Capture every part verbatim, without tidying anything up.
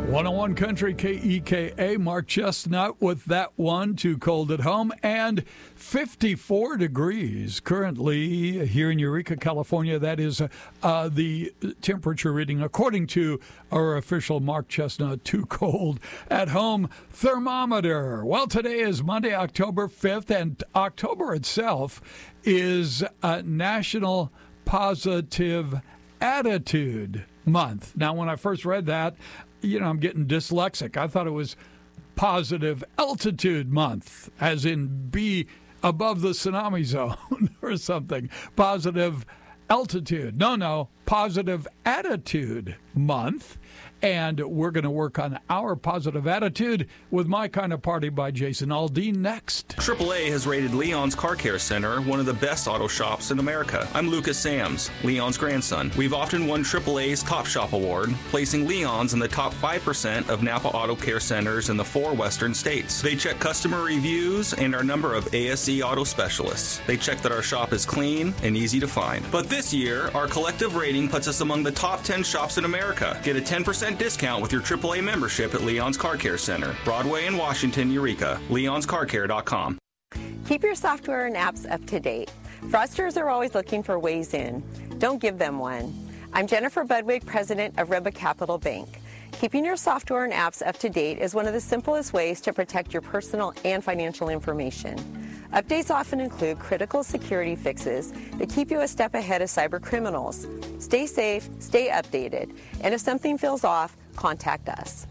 one oh one Country K E K A, Mark Chestnut with That One, Too Cold at Home, and fifty-four degrees currently here in Eureka, California. That is uh, the temperature reading according to our official Mark Chestnut Too Cold at Home thermometer. Well, today is Monday, October fifth, and October itself is a National Positive Attitude Month. Now, when I first read that, you know, I'm getting dyslexic. I thought it was Positive Altitude Month, as in be above the tsunami zone or something. Positive altitude. No, no, Positive Attitude Month. And we're going to work on our positive attitude with My Kind of Party by Jason Aldean next. triple A has rated Leon's Car Care Center one of the best auto shops in America. I'm Lucas Sams, Leon's grandson. We've often won triple A's Top Shop Award, placing Leon's in the top five percent of Napa Auto Care Centers in the four western states. They check customer reviews and our number of A S E auto specialists. They check that our shop is clean and easy to find. But this year, our collective rating puts us among the top ten shops in America. Get a ten percent discount with your triple A membership at Leon's Car Care Center, Broadway in Washington, Eureka. leons car care dot com. Keep your software and apps up to date. Fraudsters are always looking for ways in. Don't give them one. I'm Jennifer Budwig, president of Reba Capital Bank. Keeping your software and apps up to date is one of the simplest ways to protect your personal and financial information. Updates often include critical security fixes that keep you a step ahead of cyber criminals. Stay safe, stay updated, and if something feels off, contact us.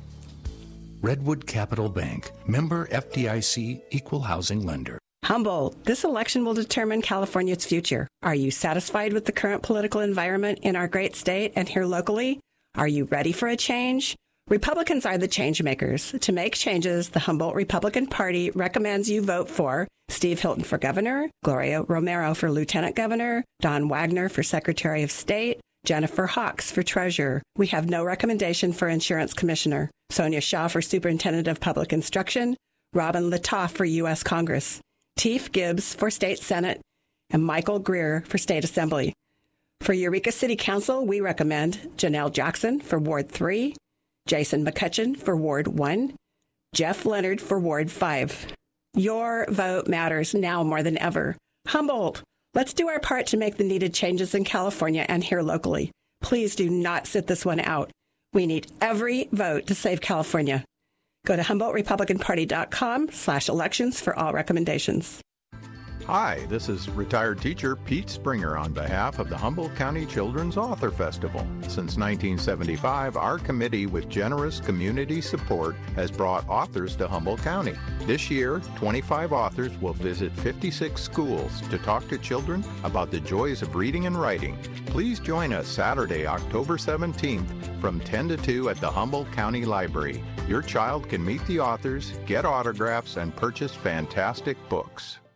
Redwood Capital Bank, member F D I C, equal housing lender. Humboldt, this election will determine California's future. Are you satisfied with the current political environment in our great state and here locally? Are you ready for a change? Republicans are the change makers. To make changes, the Humboldt Republican Party recommends you vote for Steve Hilton for governor, Gloria Romero for lieutenant governor, Don Wagner for secretary of state, Jennifer Hawks for treasurer. We have no recommendation for insurance commissioner, Sonia Shaw for superintendent of public instruction, Robin Latoff for U S Congress, Teef Gibbs for state senate, and Michael Greer for state assembly. For Eureka City Council, we recommend Janelle Jackson for Ward three, Jason McCutcheon for Ward one, Jeff Leonard for Ward five. Your vote matters now more than ever. Humboldt, let's do our part to make the needed changes in California and here locally. Please do not sit this one out. We need every vote to save California. Go to humboldt republican party dot com slash elections for all recommendations. Hi, this is retired teacher Pete Springer on behalf of the Humboldt County Children's Author Festival. Since nineteen seventy-five, our committee, with generous community support, has brought authors to Humboldt County. This year, twenty-five authors will visit fifty-six schools to talk to children about the joys of reading and writing. Please join us Saturday, October seventeenth from ten to two at the Humboldt County Library. Your child can meet the authors, get autographs, and purchase fantastic books.